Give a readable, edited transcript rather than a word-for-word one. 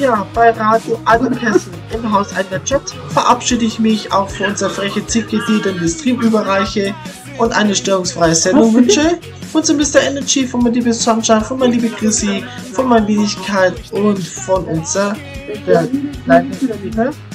Ja, bei Radio Alpenhessen im Haus ein Chat verabschiede ich mich auch für unsere freche Zicke, die den Stream überreiche und eine störungsfreie Sendung wünsche. Von Mr. Energy, von meiner liebe Sunshine, von meiner liebe Chrissy, von meiner Wenigkeit und von unserer kleinen